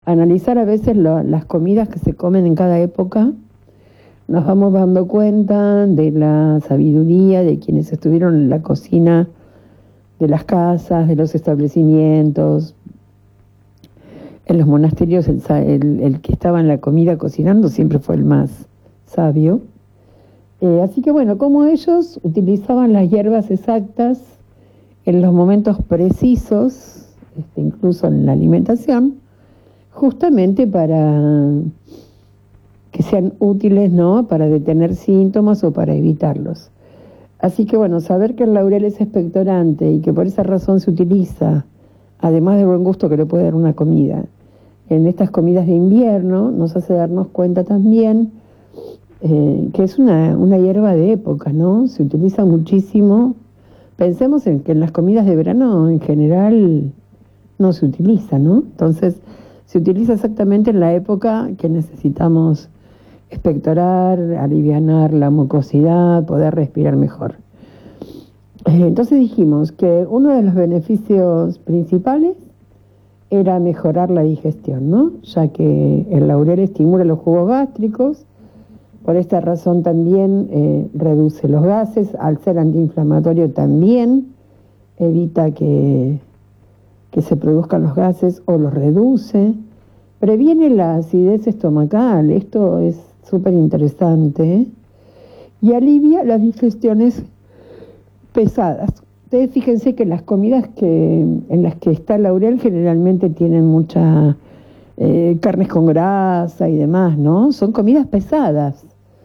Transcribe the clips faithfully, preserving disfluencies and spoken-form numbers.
analizar a veces lo, las comidas que se comen en cada época, nos vamos dando cuenta de la sabiduría de quienes estuvieron en la cocina de las casas, de los establecimientos. En los monasterios el, el, el que estaba en la comida cocinando siempre fue el más sabio. Eh, así que bueno, como ellos utilizaban las hierbas exactas en los momentos precisos, este, incluso en la alimentación, justamente para que sean útiles, ¿no?, para detener síntomas o para evitarlos. Así que bueno, saber que el laurel es expectorante y que por esa razón se utiliza, además del buen gusto que le puede dar una comida, en estas comidas de invierno, nos hace darnos cuenta también eh, que es una, una hierba de época, ¿no? Se utiliza muchísimo. Pensemos en que en las comidas de verano en general no se utiliza, ¿no? Entonces, se utiliza exactamente en la época que necesitamos expectorar, alivianar la mucosidad, poder respirar mejor. Entonces dijimos que uno de los beneficios principales era mejorar la digestión, ¿no? Ya que el laurel estimula los jugos gástricos, por esta razón también eh, reduce los gases, al ser antiinflamatorio también evita que, que se produzcan los gases o los reduce, previene la acidez estomacal, esto es súper interesante, ¿eh? Y alivia las digestiones pesadas. Ustedes fíjense que las comidas que en las que está el laurel generalmente tienen mucha eh, carnes con grasa y demás, ¿no? Son comidas pesadas.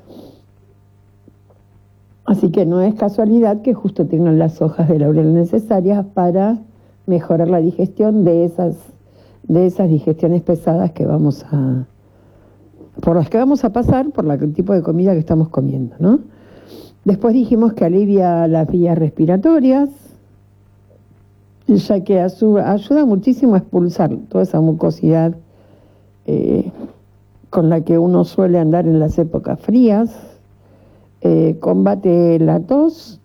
Así que no es casualidad que justo tengan las hojas de laurel necesarias para mejorar la digestión de esas, de esas digestiones pesadas que vamos a, por las que vamos a pasar por la, el tipo de comida que estamos comiendo, ¿no? Después dijimos que alivia las vías respiratorias, ya que ayuda muchísimo a expulsar toda esa mucosidad eh, con la que uno suele andar en las épocas frías, eh, combate la tos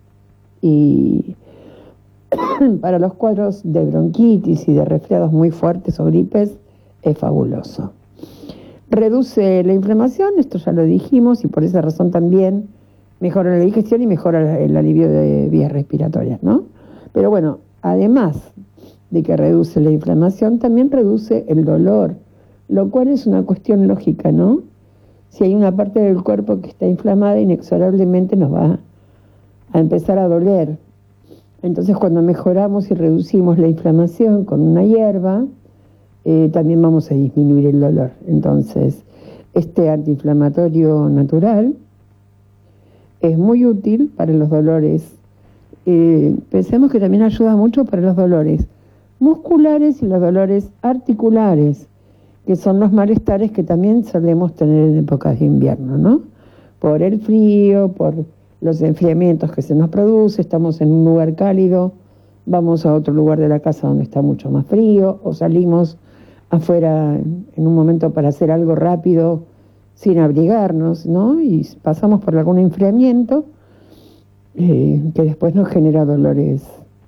y para los cuadros de bronquitis y de resfriados muy fuertes o gripes es fabuloso. Reduce la inflamación, esto ya lo dijimos, y por esa razón también mejora la digestión y mejora el alivio de vías respiratorias, ¿no? Pero bueno, además de que reduce la inflamación, también reduce el dolor, lo cual es una cuestión lógica, ¿no? Si hay una parte del cuerpo que está inflamada, inexorablemente nos va a empezar a doler. Entonces, cuando mejoramos y reducimos la inflamación con una hierba, eh, también vamos a disminuir el dolor. Entonces, este antiinflamatorio natural es muy útil para los dolores. Eh, pensemos que también ayuda mucho para los dolores musculares y los dolores articulares, que son los malestares que también solemos tener en épocas de invierno, ¿no? Por el frío, por los enfriamientos que se nos produce, estamos en un lugar cálido, vamos a otro lugar de la casa donde está mucho más frío, o salimos afuera en un momento para hacer algo rápido sin abrigarnos, ¿no? Y pasamos por algún enfriamiento eh, que después nos genera dolores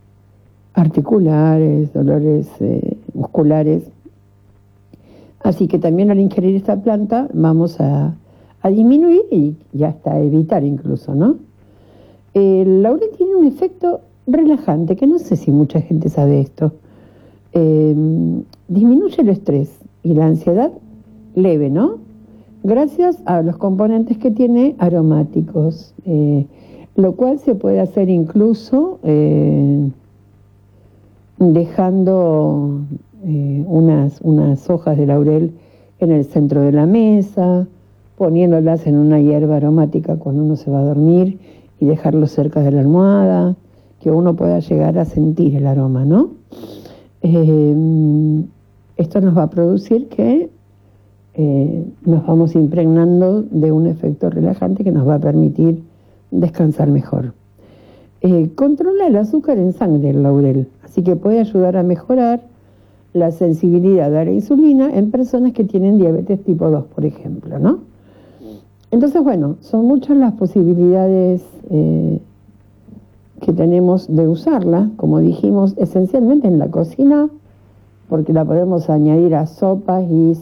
articulares, dolores eh, musculares. Así que también al ingerir esta planta vamos a, a disminuir y, y hasta evitar incluso, ¿no? El laurel tiene un efecto relajante, que no sé si mucha gente sabe esto. Eh, disminuye el estrés y la ansiedad leve, ¿no? Gracias a los componentes que tiene aromáticos, eh, lo cual se puede hacer incluso eh, dejando eh, unas, unas hojas de laurel en el centro de la mesa, poniéndolas en una hierba aromática cuando uno se va a dormir y dejarlo cerca de la almohada, que uno pueda llegar a sentir el aroma, ¿no? Eh, esto nos va a producir que eh, nos vamos impregnando de un efecto relajante que nos va a permitir descansar mejor. Eh, controla el azúcar en sangre el laurel, así que puede ayudar a mejorar la sensibilidad a la insulina en personas que tienen diabetes tipo dos, por ejemplo, ¿no? Entonces, bueno, son muchas las posibilidades eh, que tenemos de usarla, como dijimos, esencialmente en la cocina, porque la podemos añadir a sopas y